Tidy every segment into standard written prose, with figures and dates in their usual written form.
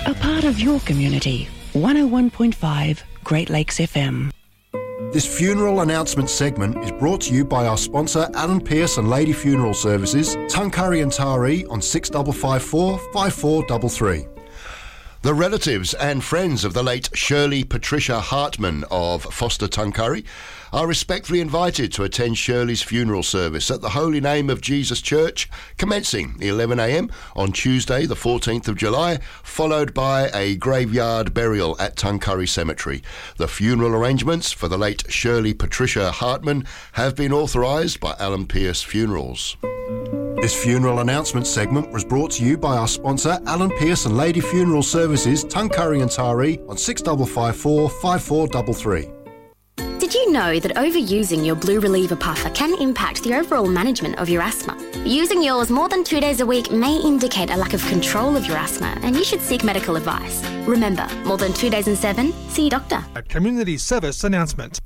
A part of your community. 101.5 Great Lakes FM. This funeral announcement segment is brought to you by our sponsor Alan Pearce and Lady Funeral Services, Tuncurry and Taree on 6554 5433. The relatives and friends of the late Shirley Patricia Hartman of Foster Tuncurry are respectfully invited to attend Shirley's funeral service at the Holy Name of Jesus Church, commencing 11 a.m. on Tuesday, the 14th of July, followed by a graveyard burial at Tuncurry Cemetery. The funeral arrangements for the late Shirley Patricia Hartman have been authorised by Alan Pearce Funerals. This funeral announcement segment was brought to you by our sponsor Alan Pearce and Lady Funeral Services, Tuncurry and Taree on 6554 5433. Did you know that overusing your Blue Reliever puffer can impact the overall management of your asthma? Using yours more than 2 days a week may indicate a lack of control of your asthma, and you should seek medical advice. Remember, more than 2 days in 7, see your doctor. A community service announcement.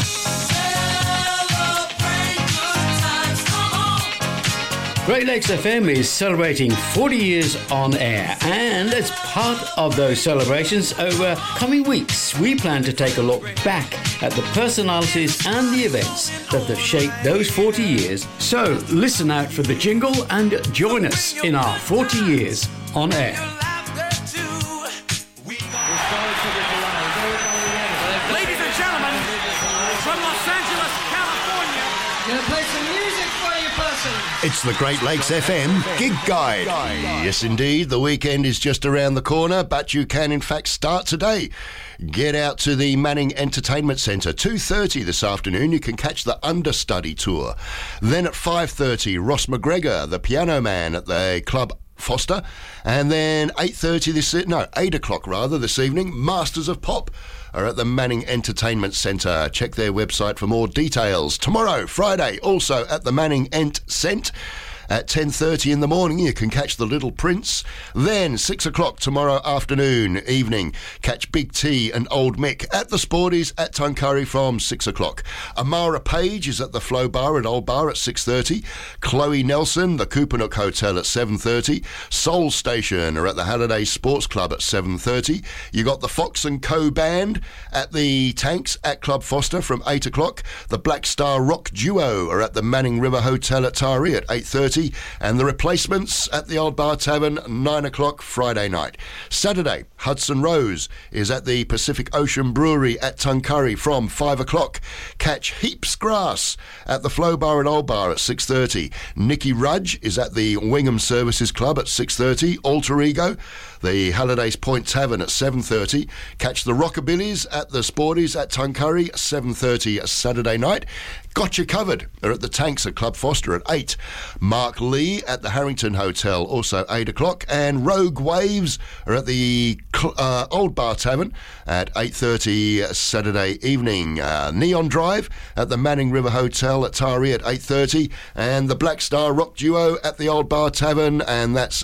Great Lakes FM is celebrating 40 years on air, and as part of those celebrations over coming weeks, we plan to take a look back at the personalities and the events that have shaped those 40 years. So listen out for the jingle and join us in our 40 years on air. Ladies and gentlemen, from Los Angeles, California, gonna play some music for you, person. It's the Great Lakes FM Gig Guide. Yes, indeed, the weekend is just around the corner, but you can in fact start today. Get out to the Manning Entertainment Centre, 2:30 this afternoon. You can catch the Understudy Tour. Then at 5:30, Ross McGregor, the Piano Man at the Club Foster. And then 8 o'clock this evening, Masters of Pop are at the Manning Entertainment Centre. Check their website for more details. Tomorrow, Friday, also at the Manning Ent Cent. At 10:30 in the morning, you can catch The Little Prince. Then, 6 o'clock tomorrow evening, catch Big T and Old Mick at the Sporties at Tuncurry from 6 o'clock. Amara Page is at the Flow Bar at Old Bar at 6:30. Chloe Nelson, the Coopanook Hotel at 7:30. Soul Station are at the Halliday Sports Club at 7:30. You got the Fox and Co Band at the Tanks at Club Foster from 8 o'clock. The Black Star Rock Duo are at the Manning River Hotel at Taree at 8:30. And the Replacements at the Old Bar Tavern, 9 o'clock Friday night. Saturday, Hudson Rose is at the Pacific Ocean Brewery at Tuncurry from 5 o'clock. Catch Heaps Grass at the Flow Bar at Old Bar at 6:30. Nicky Rudge is at the Wingham Services Club at 6:30. Alter Ego, the Hallidays Point Tavern at 7:30. Catch the Rockabillys at the Sporties at Tuncurry, 7:30 Saturday night. Got You Covered are at the Tanks at Club Foster at 8. Mark Lee at the Harrington Hotel, also 8 o'clock. And Rogue Waves are at the Old Bar Tavern at 8:30 Saturday evening. Neon Drive at the Manning River Hotel at Taree at 8:30. And the Black Star Rock Duo at the Old Bar Tavern, and that's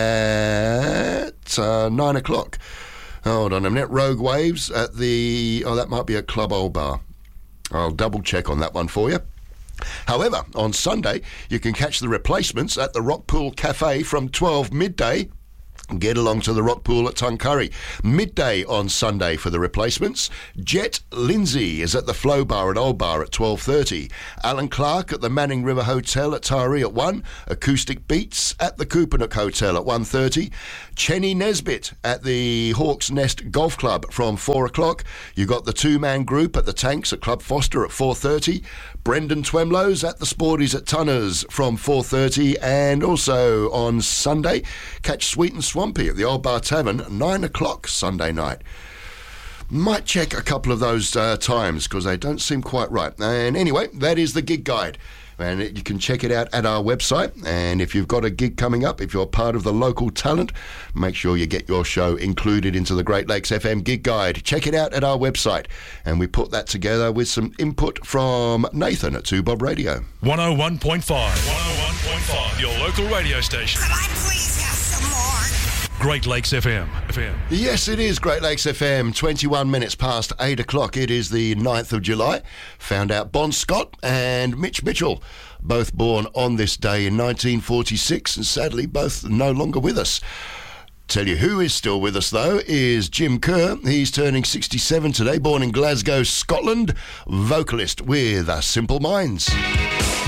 at 9 o'clock. Hold on a minute. Rogue Waves at the... that might be at Club Old Bar. I'll double check on that one for you. However, on Sunday, you can catch the Replacements at the Rockpool Cafe from 12 midday. Get along to the Rockpool at Tuncurry. Midday on Sunday for the Replacements. Jet Lindsay is at the Flow Bar at Old Bar at 12:30. Alan Clark at the Manning River Hotel at Taree at 1. Acoustic Beats at the Coopanook Hotel at 1:30. Chenny Nesbitt at the Hawks Nest Golf Club from 4 o'clock. You got the two-man group at the Tanks at Club Foster at 4:30. Brendan Twemlow's at the Sporties at Tunners from 4:30. And also on Sunday, catch Sweet and Swampy at the Old Bar Tavern at 9 o'clock Sunday night. Might check a couple of those times because they don't seem quite right. And anyway, that is the gig guide. And you can check it out at our website. And if you've got a gig coming up, if you're part of the local talent, make sure you get your show included into the Great Lakes FM Gig Guide. Check it out at our website. And we put that together with some input from Nathan at 2 Bob Radio. 101.5. 101.5, your local radio station. Could I please have some more? Great Lakes FM. Yes, it is Great Lakes FM, 21 minutes past 8 o'clock. It is the 9th of July. Found out Bon Scott and Mitch Mitchell, both born on this day in 1946, and sadly both no longer with us. Tell you who is still with us, though, is Jim Kerr. He's turning 67 today, born in Glasgow, Scotland, vocalist with Simple Minds.